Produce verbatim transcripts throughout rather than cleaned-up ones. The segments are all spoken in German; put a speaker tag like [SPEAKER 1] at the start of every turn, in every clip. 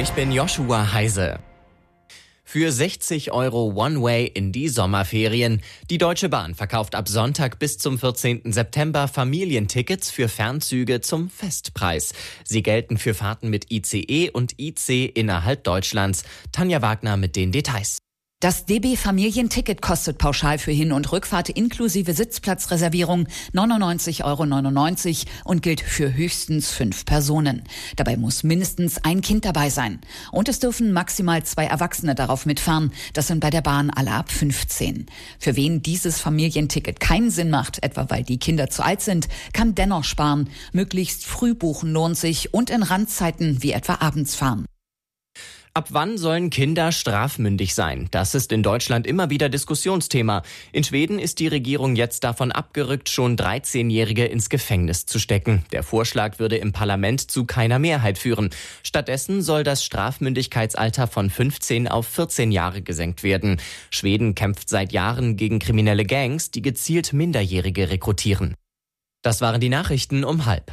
[SPEAKER 1] Ich bin Joshua Heise. Für sechzig Euro One-Way in die Sommerferien. Die Deutsche Bahn verkauft ab Sonntag bis zum vierzehnten September Familientickets für Fernzüge zum Festpreis. Sie gelten für Fahrten mit I C E und I C innerhalb Deutschlands. Tanja Wagner mit den Details.
[SPEAKER 2] Das D B-Familienticket kostet pauschal für Hin- und Rückfahrt inklusive Sitzplatzreservierung neunundneunzig Euro neunundneunzig und gilt für höchstens fünf Personen. Dabei muss mindestens ein Kind dabei sein. Und es dürfen maximal zwei Erwachsene darauf mitfahren. Das sind bei der Bahn alle ab fünfzehn. Für wen dieses Familienticket keinen Sinn macht, etwa weil die Kinder zu alt sind, kann dennoch sparen. Möglichst früh buchen lohnt sich und in Randzeiten wie etwa abends fahren.
[SPEAKER 1] Ab wann sollen Kinder strafmündig sein? Das ist in Deutschland immer wieder Diskussionsthema. In Schweden ist die Regierung jetzt davon abgerückt, schon dreizehnjährige ins Gefängnis zu stecken. Der Vorschlag würde im Parlament zu keiner Mehrheit führen. Stattdessen soll das Strafmündigkeitsalter von fünfzehn auf vierzehn Jahre gesenkt werden. Schweden kämpft seit Jahren gegen kriminelle Gangs, die gezielt Minderjährige rekrutieren. Das waren die Nachrichten um halb.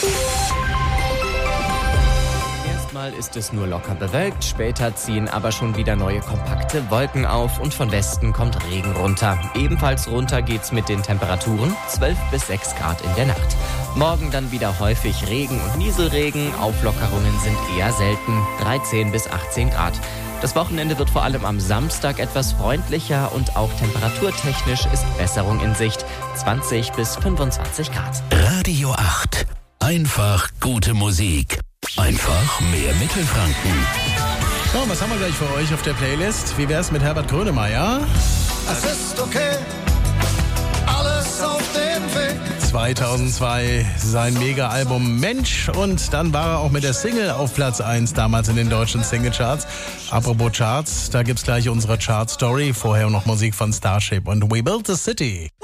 [SPEAKER 1] Mal ist es nur locker bewölkt, später ziehen aber schon wieder neue kompakte Wolken auf und von Westen kommt Regen runter. Ebenfalls runter geht's mit den Temperaturen, zwölf bis sechs Grad in der Nacht. Morgen dann wieder häufig Regen und Nieselregen, Auflockerungen sind eher selten, dreizehn bis achtzehn Grad. Das Wochenende wird vor allem am Samstag etwas freundlicher und auch temperaturtechnisch ist Besserung in Sicht, zwanzig bis fünfundzwanzig Grad.
[SPEAKER 3] Radio acht, einfach gute Musik. Einfach mehr Mittelfranken.
[SPEAKER 4] So, was haben wir gleich für euch auf der Playlist? Wie wär's mit Herbert Grönemeyer?
[SPEAKER 5] Es ist okay, alles auf dem Weg.
[SPEAKER 4] zweitausendzwei sein Mega-Album Mensch und dann war er auch mit der Single auf Platz eins damals in den deutschen Singlecharts. Apropos Charts, da gibt's gleich unsere Chart-Story. Vorher noch Musik von Starship und We Built the City.